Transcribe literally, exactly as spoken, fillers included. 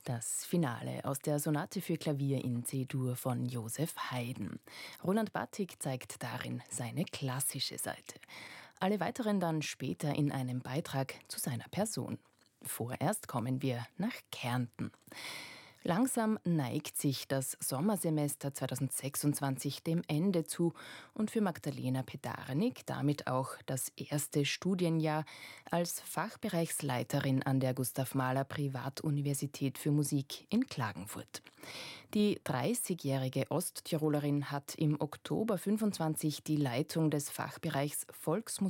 Das Finale aus der Sonate für Klavier in C-Dur von Joseph Haydn. Roland Battig zeigt darin seine klassische Seite. Alle weiteren dann später in einem Beitrag zu seiner Person. Vorerst kommen wir nach Kärnten. Langsam neigt sich das Sommersemester zweitausendsechsundzwanzig dem Ende zu und für Magdalena Pedarnik damit auch das erste Studienjahr als Fachbereichsleiterin an der Gustav Mahler Privatuniversität für Musik in Klagenfurt. Die dreißigjährige Osttirolerin hat im Oktober fünfundzwanzig die Leitung des Fachbereichs Volksmusik